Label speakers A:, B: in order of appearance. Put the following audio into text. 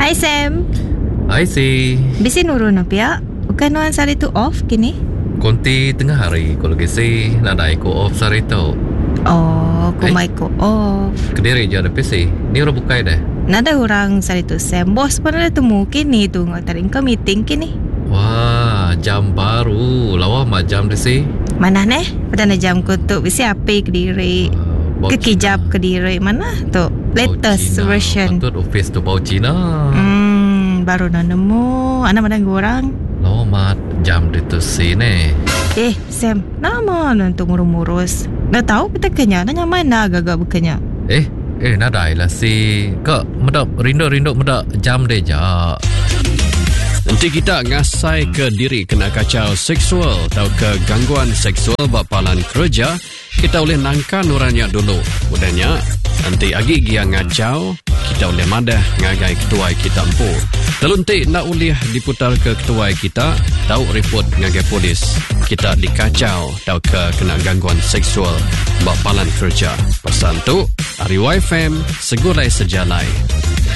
A: Hai Sam.
B: Hai si.
A: Bisi nurun pia. Bukan nuan sari tu off kini?
B: Konti tengah hari kalau kisi nak ada ko off sari tu.
A: Oh, kumai ko off.
B: Kediri je ada PC. Ni orang bukai dah.
A: Nada orang sari tu Sam. Bos pun ada temu kini tu ngatarin ke meeting kini.
B: Wah, jam baru. Lawa mah jam di si.
A: Mana neh? Pada jam ko tu bisi api Kediri. Kekijap Kediri mana tu? Latest version.
B: Patut office tu bau Cina.
A: Baru nak nemu. Anak mana orang?
B: Lawa mah jam di tu si ni.
A: Sam, nama nanti ngurus-ngurus. Dah tahu kita kenya, nanya mana agak-agak bukannya.
B: Nadai lah si. Kak, medap rindu medap jam deh ja.
C: Nanti kita ngasai ke diri kena kacau seksual atau ke gangguan seksual bapalan kerja, kita boleh nangkan orangnya dulu. Udahnya, nanti agi dia ngacau, kita boleh madah ngagai ketua kita empu. Lalu nanti nak boleh diputar ke ketua kita, tahu report ngagai polis. Kita dikacau atau ke kena gangguan seksual bapalan kerja. Pesan tu, Ari YFM, segulai sejalai.